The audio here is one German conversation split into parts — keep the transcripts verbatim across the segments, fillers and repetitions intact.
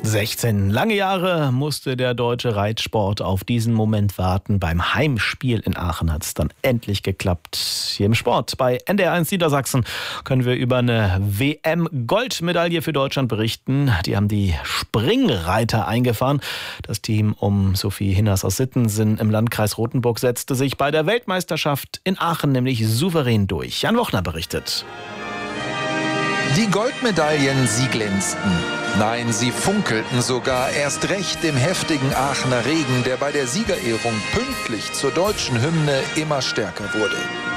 sechzehn lange Jahre musste der deutsche Reitsport auf diesen Moment warten. Beim Heimspiel in Aachen hat es dann endlich geklappt. Hier im Sport bei N D R eins Niedersachsen können wir über eine W M-Goldmedaille für Deutschland berichten. Die haben die Springreiter eingefahren. Das Team um Sophie Hinners aus Sittensen im Landkreis Rothenburg setzte sich bei der Weltmeisterschaft in Aachen nämlich souverän durch. Jan Wochner berichtet. Die Goldmedaillen, sie glänzten. Nein, sie funkelten sogar erst recht im heftigen Aachener Regen, der bei der Siegerehrung pünktlich zur deutschen Hymne immer stärker wurde.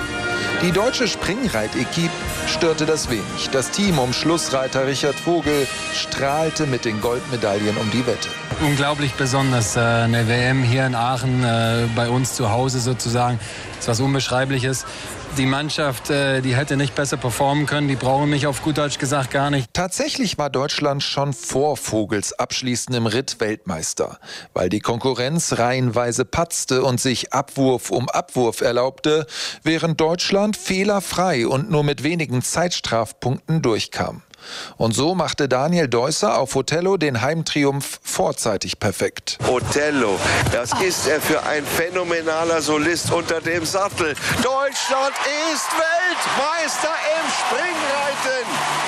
Die deutsche Springreit-Equipe störte das wenig. Das Team um Schlussreiter Richard Vogel strahlte mit den Goldmedaillen um die Wette. Unglaublich besonders, eine W M hier in Aachen, bei uns zu Hause sozusagen, ist was Unbeschreibliches. Die Mannschaft, die hätte nicht besser performen können, die brauchen mich auf gut Deutsch gesagt gar nicht. Tatsächlich war Deutschland schon vor Vogels abschließendem Ritt Weltmeister. Weil die Konkurrenz reihenweise patzte und sich Abwurf um Abwurf erlaubte, während Deutschland fehlerfrei und nur mit wenigen Zeitstrafpunkten durchkam. Und so machte Daniel Deusser auf Othello den Heimtriumph vorzeitig perfekt. Othello, das ist er für ein phänomenaler Solist unter dem Sattel. Deutschland ist Weltmeister im Springreiten.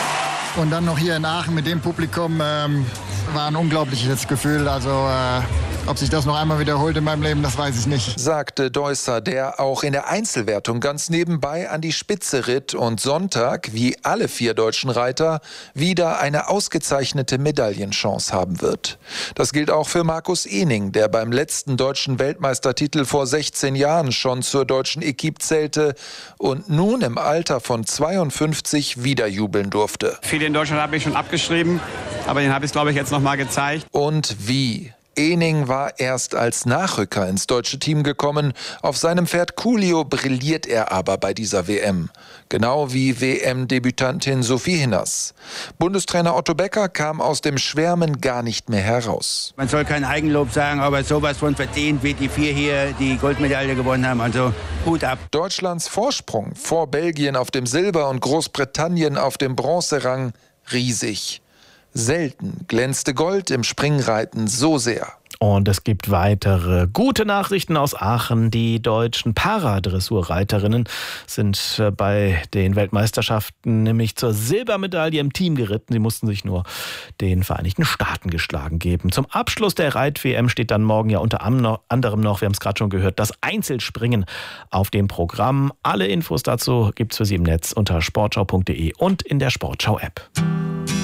Und dann noch hier in Aachen mit dem Publikum, ähm, war ein unglaubliches Gefühl. Also äh, ob sich das noch einmal wiederholt in meinem Leben, das weiß ich nicht. Sagte Deusser, der auch in der Einzelwertung ganz nebenbei an die Spitze ritt und Sonntag, wie alle vier deutschen Reiter, wieder eine ausgezeichnete Medaillenchance haben wird. Das gilt auch für Markus Ehning, der beim letzten deutschen Weltmeistertitel vor sechzehn Jahren schon zur deutschen Equipe zählte und nun im Alter von zweiundfünfzig wieder jubeln durfte. Viele in Deutschland habe ich schon abgeschrieben, aber den habe ich, glaube ich, jetzt noch mal gezeigt. Und wie? Ehning war erst als Nachrücker ins deutsche Team gekommen. Auf seinem Pferd Coolio brilliert er aber bei dieser W M. Genau wie W M-Debütantin Sophie Hinners. Bundestrainer Otto Becker kam aus dem Schwärmen gar nicht mehr heraus. Man soll kein Eigenlob sagen, aber sowas von verdient, wie die vier hier die Goldmedaille gewonnen haben. Also Hut ab. Deutschlands Vorsprung vor Belgien auf dem Silber- und Großbritannien auf dem Bronzerang riesig. Selten glänzte Gold im Springreiten so sehr. Und es gibt weitere gute Nachrichten aus Aachen. Die deutschen Paradressurreiterinnen sind bei den Weltmeisterschaften nämlich zur Silbermedaille im Team geritten. Sie mussten sich nur den Vereinigten Staaten geschlagen geben. Zum Abschluss der Reit-W M steht dann morgen ja unter anderem noch, wir haben es gerade schon gehört, das Einzelspringen auf dem Programm. Alle Infos dazu gibt es für Sie im Netz unter sportschau punkt de und in der Sportschau-App.